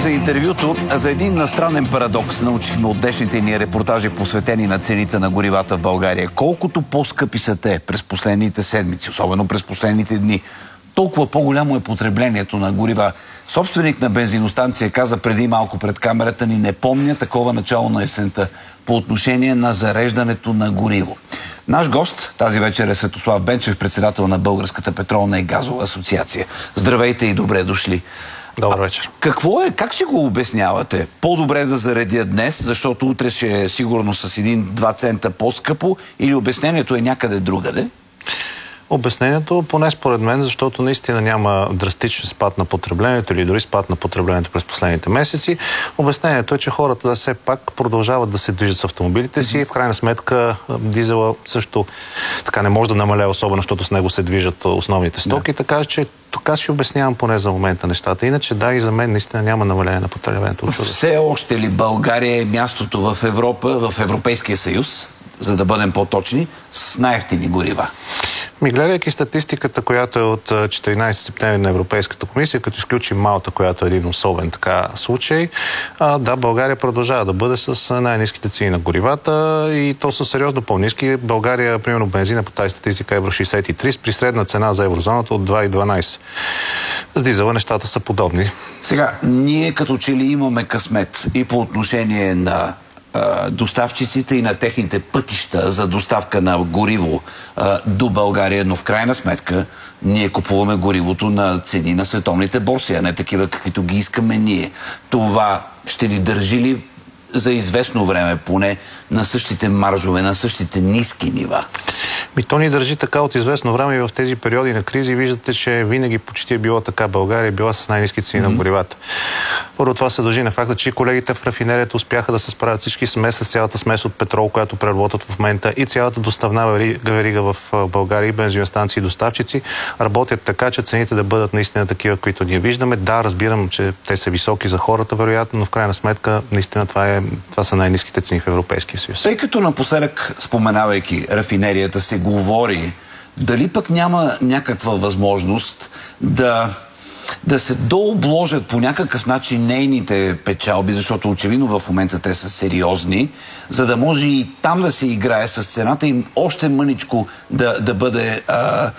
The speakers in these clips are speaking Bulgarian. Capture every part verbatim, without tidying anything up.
за интервюто. За един странен парадокс научихме от днешните ни репортажи, посветени на цените на горивата в България. Колкото по-скъпи са те през последните седмици, особено през последните дни, толкова по-голямо е потреблението на горива. Собственик на бензиностанция каза преди малко пред камерата ни: не помня такова начало на есента по отношение на зареждането на гориво. Наш гост тази вечер е Светослав Бенчев, председател на Българската петролна и газова асоциация. Здравейте и добре дошли. Добър вечер. А, какво е, как си го обяснявате? По-добре да заредя днес, защото утре ще е сигурно с един-два цента по-скъпо, или обяснението е някъде другаде? Обяснението, поне според мен, защото наистина няма драстичен спад на потреблението или дори спад на потреблението през последните месеци. Обяснението е, че хората да все пак продължават да се движат с автомобилите си. В крайна сметка дизела също така не може да намаля, особено защото с него се движат основните стоки. Да. Така че така си обяснявам поне за момента нещата. Иначе да, и за мен наистина няма намаление на потреблението. Все още ли България е мястото в Европа, в Европейския съюз, за да бъдем по-точни, с най-евтини горива? Ми, гледайки статистиката, която е от четиринайсети септември на Европейската комисия, като изключим Малта, която е един особен така случай, а, да, България продължава да бъде с най-ниските цени на горивата и то са сериозно по-ниски. България, примерно, бензина по тази статистика Евро шейсет и три, при средна цена за еврозоната от два и дванайсет. С дизела нещата са подобни. Сега, ние като че ли имаме късмет и по отношение на доставчиците и на техните пътища за доставка на гориво а, до България, но в крайна сметка ние купуваме горивото на цени на световните борси, а не такива, каквито ги искаме ние. Това ще ни държи ли за известно време поне на същите маржове, на същите ниски нива? Ми, то ни държи така от известно време и в тези периоди на кризи. Виждате, че винаги почти е било така. България е била с най-ниски цени mm-hmm. на горивата. Първо, това се дължи на факта, че колегите в рафинерията успяха да се справят всички смес с цялата смес от петрол, която преработват в момента, и цялата доставна верига в България, и бензиностанции и доставчици работят така, че цените да бъдат наистина такива, които ние виждаме. Да, разбирам, че те са високи за хората, вероятно, но в крайна сметка наистина това, е, това са най-ниските цени в Европейския съюз. Тъй като напоследък, споменавайки рафинерията, се говори, дали пък няма някаква възможност да, да се дообложат по някакъв начин нейните печалби, защото очевидно в момента те са сериозни, за да може и там да се играе с цената им още мъничко да, да бъде а,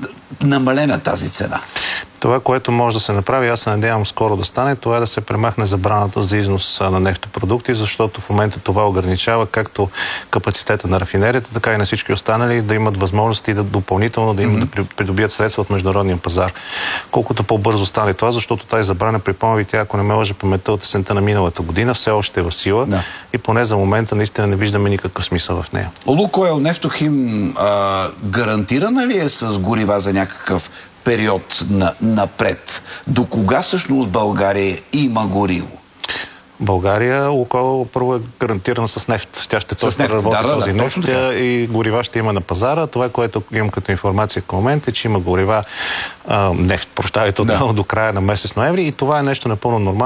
намалена тази цена. Това, което може да се направи, аз се надявам скоро да стане, това е да се премахне забраната за износ на нефтопродукти, защото в момента това ограничава както капацитета на рафинерията, така и на всички останали да имат възможности да допълнително да имат mm-hmm. да придобият средства от международния пазар. Колкото по-бързо стане това, защото тази забрана, припомня ви, тя, ако не ме лъже паметта, от есента на миналата година, все още е в сила да. И поне за момента наистина не виждаме никакъв смисъл в нея. Лукойл Нефтохим а, гарантирана ли е с горива за някакъв период на, напред? До кога всъщност България има гориво? България, Лукойл първо е гарантирана с нефт. Тя ще точно работи да, този да, нефт да, и горива ще има на пазара. Това, което имам като информация към момента, е, че има горива, а, нефт, прощавайте, да. до края на месец ноември, и това е нещо напълно нормално.